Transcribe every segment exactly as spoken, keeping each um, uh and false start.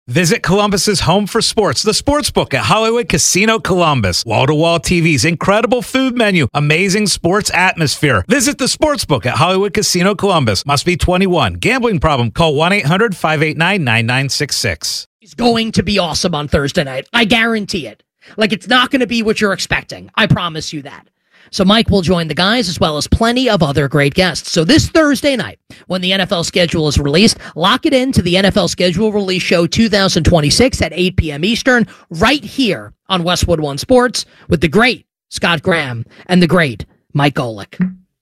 Visit Columbus's home for sports, the Sportsbook at Hollywood Casino Columbus. Wall-to-wall T Vs, incredible food menu, amazing sports atmosphere. Visit the Sportsbook at Hollywood Casino Columbus. Must be twenty-one. Gambling problem? Call one eight hundred five eight nine nine nine six six. It's going to be awesome on Thursday night. I guarantee it. Like, it's not going to be what you're expecting. I promise you that. So Mike will join the guys as well as plenty of other great guests. So this Thursday night, when the N F L schedule is released, lock it in to the N F L Schedule Release Show two thousand twenty-six at eight p.m. Eastern, right here on Westwood One Sports with the great Scott Graham and the great Mike Golick.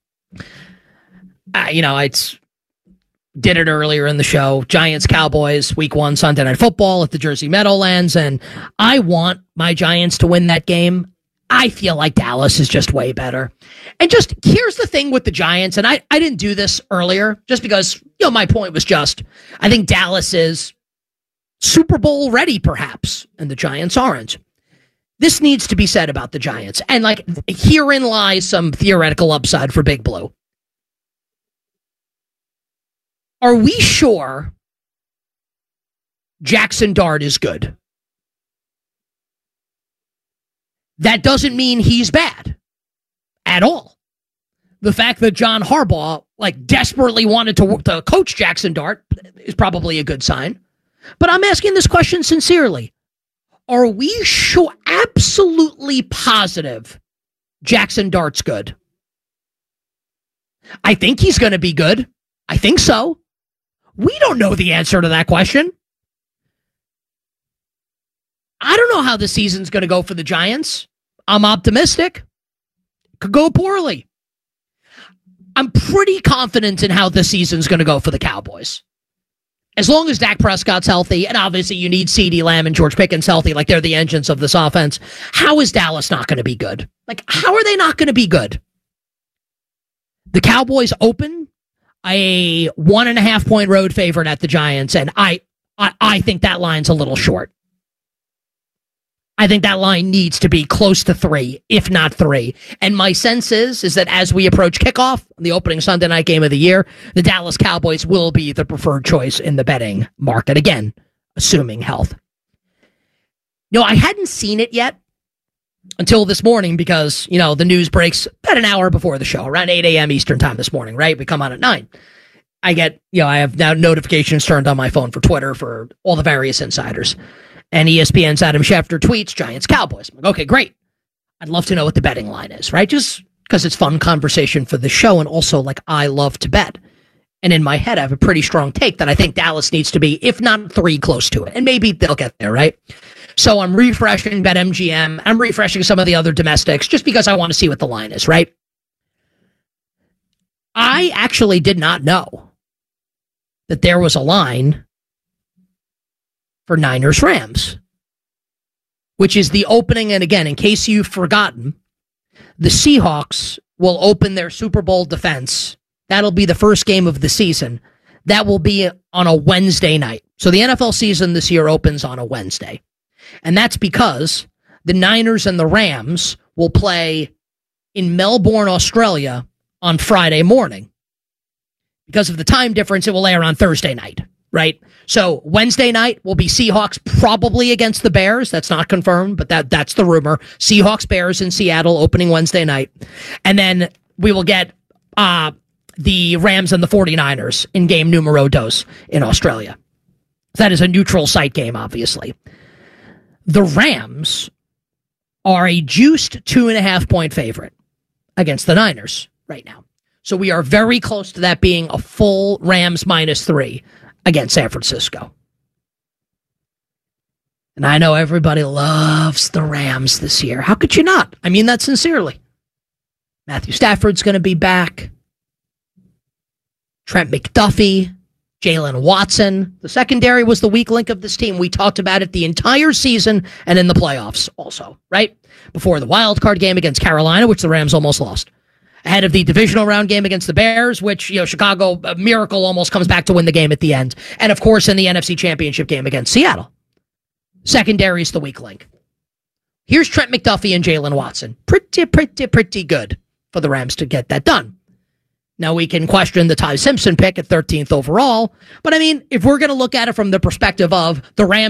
Uh, you know, I did it earlier in the show. Giants Cowboys, week one Sunday Night Football at the Jersey Meadowlands, and I want my Giants to win that game. I feel like Dallas is just way better. And just here's the thing with the Giants, and I, I didn't do this earlier just because, you know, my point was just, I think Dallas is Super Bowl ready, perhaps, and the Giants aren't. This needs to be said about the Giants. And, like, herein lies some theoretical upside for Big Blue. Are we sure Jackson Dart is good? That doesn't mean he's bad at all. The fact that John Harbaugh, like, desperately wanted to, to coach Jackson Dart is probably a good sign. But I'm asking this question sincerely. Are we sure, absolutely positive Jackson Dart's good? I think he's going to be good. I think so. We don't know the answer to that question. I don't know how the season's going to go for the Giants. I'm optimistic. Could go poorly. I'm pretty confident in how the season's going to go for the Cowboys. As long as Dak Prescott's healthy, and obviously you need CeeDee Lamb and George Pickens healthy, like they're the engines of this offense, how is Dallas not going to be good? Like, how are they not going to be good? The Cowboys open a one and a half point road favorite at the Giants, and I, I, I think that line's a little short. I think that line needs to be close to three, if not three. And my sense is, is that as we approach kickoff, the opening Sunday night game of the year, the Dallas Cowboys will be the preferred choice in the betting market. Again, assuming health. You know, I hadn't seen it yet until this morning because, you know, the news breaks about an hour before the show, around eight a.m. Eastern time this morning, right? We come on at nine. I get, you know, I have now notifications turned on my phone for Twitter for all the various insiders. And E S P N's Adam Schefter tweets Giants Cowboys. I'm like, okay, great. I'd love to know what the betting line is, right? Just because it's fun conversation for the show. And also, like, I love to bet. And in my head, I have a pretty strong take that I think Dallas needs to be, if not three, close to it. And maybe they'll get there, right? So I'm refreshing BetMGM. I'm refreshing some of the other domestics just because I want to see what the line is, right? I actually did not know that there was a line for Niners Rams, which is the opening. And again, in case you've forgotten, the Seahawks will open their Super Bowl defense. That'll be the first game of the season. That will be on a Wednesday night. So the N F L season this year opens on a Wednesday. And that's because the Niners and the Rams will play in Melbourne, Australia on Friday morning. Because of the time difference, it will air on Thursday night, right? So Wednesday night will be Seahawks probably against the Bears. That's not confirmed, but that that's the rumor. Seahawks Bears in Seattle opening Wednesday night. And then we will get uh, the Rams and the 49ers in game numero dos in Australia. That is a neutral site game, obviously. The Rams are a juiced two and a half point favorite against the Niners right now. So we are very close to that being a full Rams minus three against San Francisco. And I know everybody loves the Rams this year. How could you not? I mean that sincerely. Matthew Stafford's going to be back. Trent McDuffie, Jalen Watson. The secondary was the weak link of this team. We talked about it the entire season and in the playoffs also, right? Before the wild card game against Carolina, which the Rams almost lost. Ahead of the divisional round game against the Bears, which, you know, Chicago, a miracle, almost comes back to win the game at the end. And, of course, in the N F C Championship game against Seattle. Secondary is the weak link. Here's Trent McDuffie and Jalen Watson. Pretty, pretty, pretty good for the Rams to get that done. Now, we can question the Ty Simpson pick at thirteenth overall, but, I mean, if we're going to look at it from the perspective of the Rams